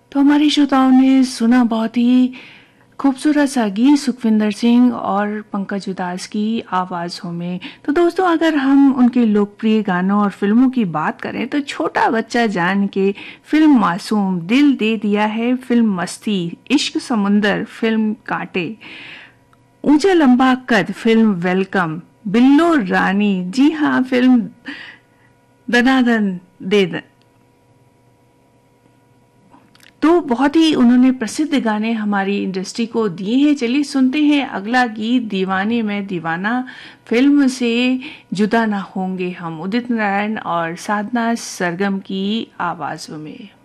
तो हमारे श्रोताओं ने सुना बहुत ही खूबसूरत सा गीत सुखविंदर सिंह और पंकज उदास की आवाज़ों में। तो दोस्तों, अगर हम उनके लोकप्रिय गानों और फिल्मों की बात करें तो छोटा बच्चा जान के फिल्म मासूम, दिल दे दिया है फिल्म मस्ती, इश्क समुंदर फिल्म कांटे, ऊंचा लंबा कद फिल्म वेलकम, बिल्लो रानी, जी हाँ फिल्म दनादन दे दन। तो बहुत ही उन्होंने प्रसिद्ध गाने हमारी इंडस्ट्री को दिए हैं। चलिए सुनते हैं अगला गीत, दीवाने में दीवाना फिल्म से जुदा ना होंगे हम, उदित नारायण और साधना सरगम की आवाज़ों में।